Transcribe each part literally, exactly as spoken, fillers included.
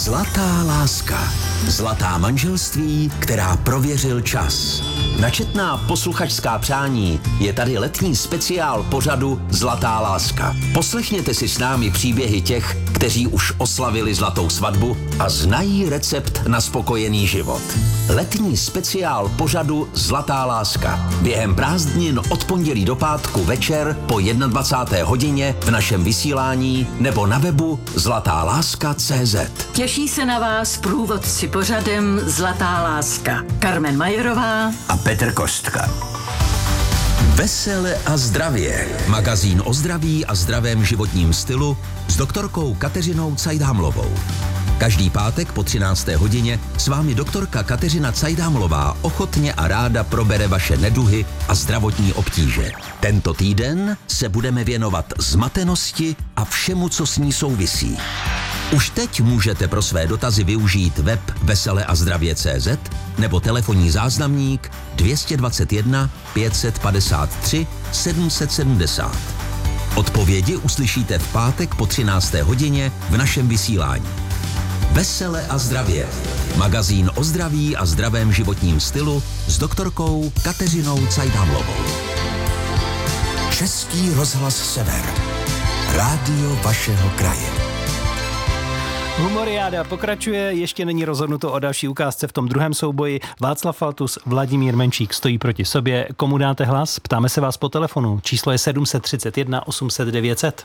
Zlatá láska. Zlatá manželství, která prověřil čas. Na četná posluchačská přání je tady letní speciál pořadu Zlatá láska. Poslechněte si s námi příběhy těch, kteří už oslavili zlatou svatbu a znají recept na spokojený život. Letní speciál pořadu Zlatá láska. Během prázdnin od pondělí do pátku večer po dvacáté jedné hodině v našem vysílání nebo na webu zlatá láska tečka cé zet. Těší se na vás průvodci pořadem Zlatá láska. Karmen Majerová a Petr Kostka. Vesele a zdravě. Magazín o zdraví a zdravém životním stylu s doktorkou Kateřinou Cajdámlovou. Každý pátek po třinácté hodině s vámi doktorka Kateřina Cajdámlová ochotně a ráda probere vaše neduhy a zdravotní obtíže. Tento týden se budeme věnovat zmatenosti a všemu, co s ní souvisí. Už teď můžete pro své dotazy využít web vesele a zdravě tečka cé zet nebo telefonní záznamník dvě stě dvacet jedna pět set padesát tři sedm set sedmdesát. Odpovědi uslyšíte v pátek po třinácté hodině v našem vysílání. Vesele a zdravě. Magazín o zdraví a zdravém životním stylu s doktorkou Kateřinou Cajdámlovou. Český rozhlas Sever. Rádio vašeho kraje. Humoriáda pokračuje, ještě není rozhodnuto o další ukázce v tom druhém souboji. Václav Faltus, Vladimír Menšík stojí proti sobě. Komu dáte hlas? Ptáme se vás po telefonu. Číslo je sedm set třicet jedna osm set devět set.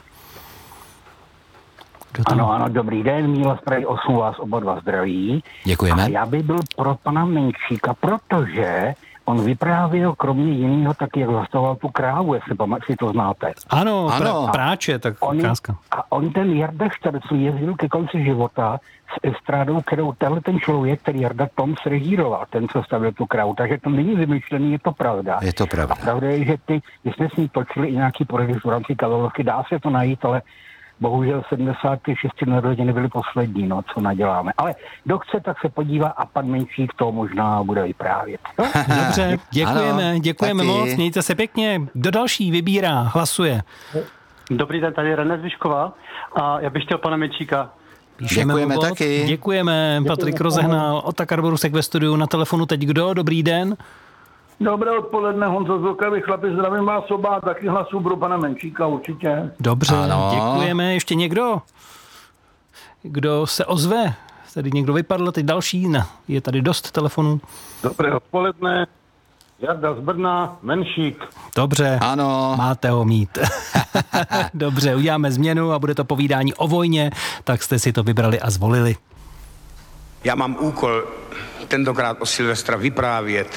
Ano, ano, dobrý den, Míla z Prahy osm vás oba dva zdraví. Děkujeme. A já bych byl pro pana Menšíka, protože on vyprávěl kromě jiného taky, jak zastoval tu krávu, jestli si to znáte. Ano, ano. Pra, práče, tak ukázka. A on ten Jarda Štercl jezdil ke konci života s estrádou, kterou tenhle ten člověk, který Jarda Tom režíroval, ten, co stavil tu krávu. Takže to není vymyšlený, je to pravda. Je to pravda. A pravda je, že ty, my jsme s ním točili i nějaký pořady v rámci Kavalovky, dá se to najít, ale bohužel sedmdesát šest narozeniny byly poslední, no, co naděláme. Ale kdo chce, tak se podívá a pan Menšík to možná bude vyprávět. No? Dobře, děkujeme, ano, děkujeme taky. Moc, mějte se pěkně. Kdo další vybírá, hlasuje? Dobrý den, tady René Zvyšková a já bych chtěl pana Menšíka. Píšeme děkujeme úvod. taky. Děkujeme, Patrik rozehnal, Otakar Borusek ve studiu, na telefonu teď kdo? Dobrý den. Dobré odpoledne, Honzo Zloka, chlapi, zdravím vás oba, taky hlasu pro pana Menšíka určitě. Dobře, ano. Děkujeme. Ještě někdo? Kdo se ozve? Tady někdo vypadl, teď další? Ne, je tady dost telefonů. Dobré odpoledne, Jarda z Brna, Menšík. Dobře, ano. Máte ho mít. Dobře, uděláme změnu a bude to povídání o vojně, tak jste si to vybrali a zvolili. Já mám úkol tentokrát o Silvestra vyprávět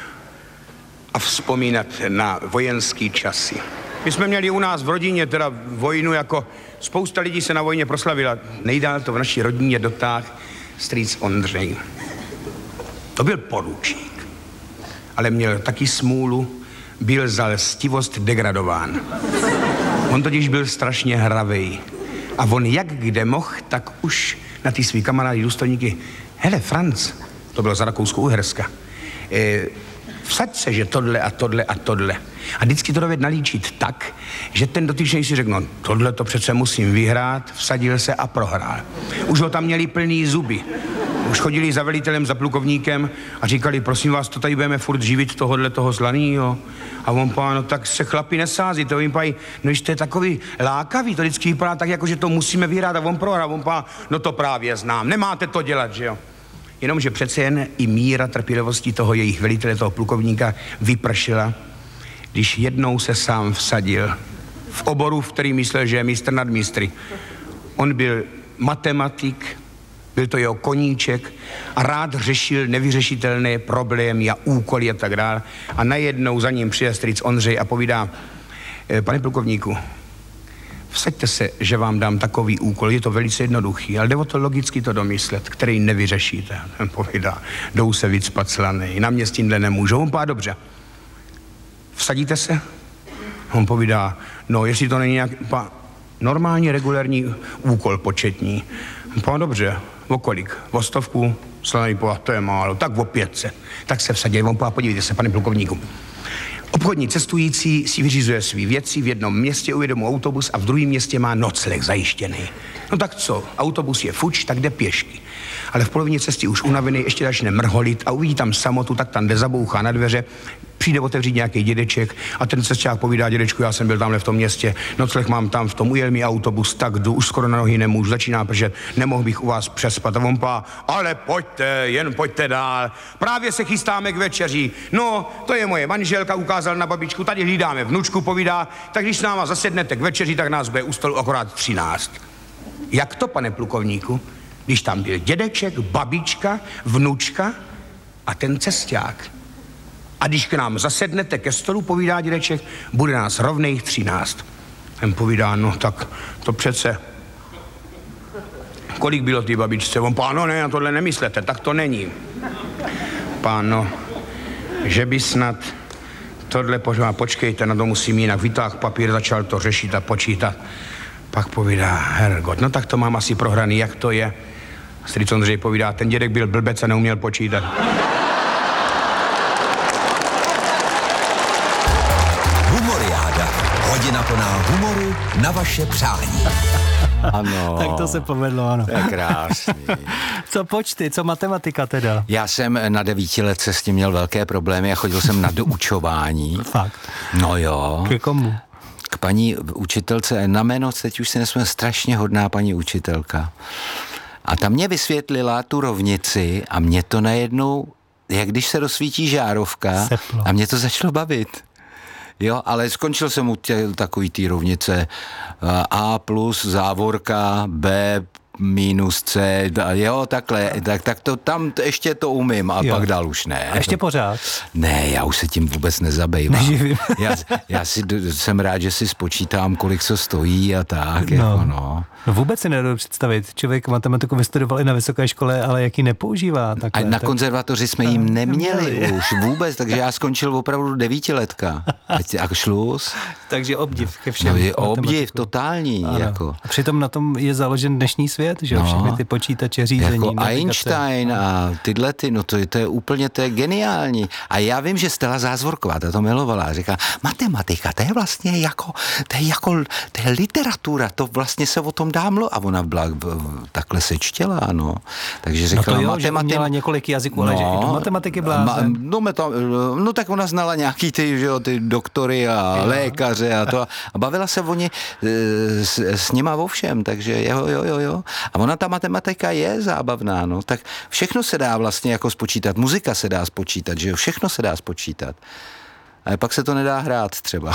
a vzpomínat na vojenský časy. My jsme měli u nás v rodině teda vojnu, jako spousta lidí se na vojně proslavila. Nejdál to v naší rodině dotáhl strýc Ondřej. To byl poručík, ale měl taky smůlu, byl za lstivost degradován. On totiž byl strašně hravej. A on jak kde mohl, tak už na ty svý kamarády důstojníky, hele Franc, to bylo za Rakousko-Uherska, e, vsaď se, že tohle a tohle a tohle. A vždycky to dovedl nalíčit tak, že ten dotyčný si řekl, no tohle to přece musím vyhrát, vsadil se a prohrál. Už ho tam měli plný zuby. Už chodili za velitelem, za plukovníkem a říkali, prosím vás, to tady budeme furt živit tohohle toho zlanýho. A on pá, no tak se chlapi nesází, to jim pají, no když to je takový lákavý, to vždycky vypadá tak, jako že to musíme vyhrát a on prohrál. On pá, no to právě znám, nemáte to dělat, že jo. Jenomže přece jen i míra trpělivosti toho jejich velitele, toho plukovníka, vypršela, když jednou se sám vsadil v oboru, v který myslel, že je mistr nad mistry. On byl matematik, byl to jeho koníček a rád řešil nevyřešitelné problémy a úkoly a tak dále. A najednou za ním přijde strýc Ondřej a povídá, pane plukovníku, vsaďte se, že vám dám takový úkol, je to velice jednoduchý, ale jde o to logicky to domyslet, který nevyřešíte. Ten povídá, jdou se vycpat slanej, na mě s tímhle nemůžou, on pá, dobře. Vsadíte se? On povídá, no jestli to není nějak, pá, normální, regulární úkol početní. On pá, dobře, o kolik? O stovku? Slanej pá, to je málo, tak o pětce. Tak se vsadí, on pá, podívejte se, pane plukovníku. Obchodní cestující si vyřizuje svý věci, v jednom městě ujede mu autobus a v druhém městě má nocleh zajištěný. No tak co, autobus je fuč, tak jde pěšky. Ale v polovině cesty už unavený ještě začne mrholit a uvidí tam samotu, tak tam jde, zabouchá na dveře, přijde otevřít nějaký dědeček a ten cesťák povídá: dědečku, já jsem byl tamhle v tom městě, nocleh mám tam v tom, ujel mi autobus, tak jdu, už skoro na nohy nemůžu, začíná pršet, nemohl bych u vás přespat. A on pá: ale pojďte, jen pojďte dál, právě se chystáme k večeři. No, to je moje manželka, ukázal na babičku, tady hlídáme vnučku, povídá, tak když s náma zasednete k večeři, tak nás bude u stolu akorát třináct. Jak to, pane plukovníku? Když tam byl dědeček, babička, vnučka a ten cesťák. A když k nám zasednete ke stolu, povídá dědeček, bude nás rovných třináct. Ten povídá: no tak to přece. Kolik bylo ty babičce? On: páno, ne, na tohle nemyslete, tak to není. Páno, že by snad tohle pořád, počkejte, na to musím jinak. Vytáhl papír, začal to řešit a počítat. Pak povídá: hergot, no tak to mám asi prohraný, jak to je? Strýc Ondřej povídá: ten dědek byl blbec a neuměl počítat. Humoriáda. Hodina plná humoru na vaše přání. Ano. Tak to se povedlo, ano. To je krásný. Co počty, co matematika teda? Já jsem na devítiletce s tím měl velké problémy a chodil jsem na doučování. Fakt. No jo. Ke komu? K paní učitelce, na jméno teď už si nesmím, strašně hodná paní učitelka. A ta mě vysvětlila tu rovnici a mě to najednou, jak když se rozsvítí žárovka, seplo. A mě to začalo bavit. Jo, ale skončil jsem u tě, takový té rovnice A plus závorka, B minus C, jo, takhle, tak, tak to tam ještě to umím a jo. Pak dál už ne. A ještě pořád? Ne, já už se tím vůbec nezabývám. Neživím. já, já si jsem rád, že si spočítám, kolik co stojí a tak, no. Jako no. No vůbec si nedovedu představit. Člověk matematiku vystudoval i na vysoké škole, ale jak ji nepoužívá. Takhle, a na tak... konzervatoři jsme jim neměli, neměli už vůbec, takže já skončil opravdu devítiletka. A šluz. Takže obdiv ke všem. No je obdiv, totální. Jako. A přitom na tom je založen dnešní svět, že jo, no, všechny ty počítače, řízení. Jako navigace. Einstein a tyhle ty, no to, to je úplně, to je geniální. A já vím, že Stella Zázvorková, ta to milovala, říká, matematika, to je vlastně jako, to je jako, to je literatura, to vlastně se o tom dá mluvit. A ona byla takhle sečtěla, no. Takže říkala, no to jo, matematika. Že měla několik jazyků, ale no, že i do matematiky blázen. Ma, no, meta, no tak ona znala nějaký ty, že jo, ty doktory a jo. Lékaře a to. A bavila se oni s, s nima o všem, takže jo, jo, jo, jo. A ona, ta matematika je zábavná, no. Tak všechno se dá vlastně jako spočítat. Muzika se dá spočítat, že jo, všechno se dá spočítat. Ale pak se to nedá hrát třeba.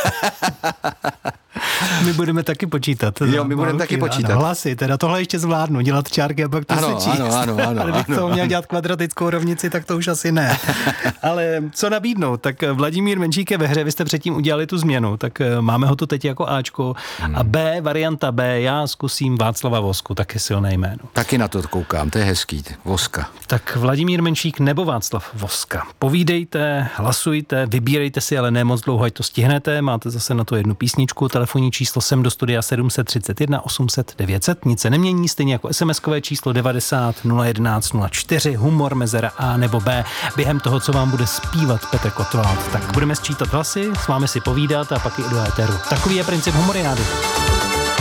My budeme taky počítat. Jo, my budeme taky počítat. Ano, hlasy, teda tohle ještě zvládnu, dělat čárky a pak to ano, se číst. Ano, ano, ano. Ale bych to měl dělat kvadratickou rovnici, tak to už asi ne. Ale co nabídnout? Tak Vladimír Menšík je ve hře, vy jste předtím udělali tu změnu, tak máme ho tu teď jako Ačko. Hmm. A B, varianta B, já zkusím Václava Vosku, taky silné jméno. Taky na to koukám, to je hezký, Voska. Tak Vladimír Menšík nebo Václav Voska. Povídejte, hlasujte, vybírejte si, ale ne moc dlouho, ať to stihnete. Máte zase na to jednu písničku, telefonní číslo sem do studia sedm set třicet jedna osm set devět set, nic se nemění, stejně jako SMSkové číslo devadesát nula jedenáct nula čtyři, humor, mezera A nebo B. Během toho, co vám bude zpívat Petr Kotwald, tak budeme sčítat hlasy, s vámi si povídat a pak i do éteru. Takový je princip humoriády.